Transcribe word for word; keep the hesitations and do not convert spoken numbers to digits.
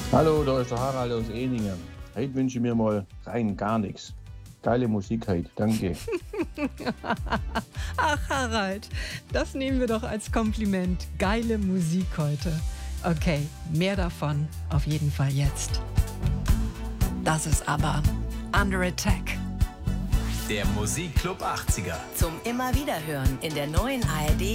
Hallo, da ist der Harald aus Ehningen. Heute wünsche ich mir mal rein gar nichts. Geile Musik heute, danke. Ach, Harald, das nehmen wir doch als Kompliment. Geile Musik heute. Okay, mehr davon auf jeden Fall jetzt. Das ist aber Under Attack. Der Musikclub achtziger. Zum immer wieder hören in der neuen A R D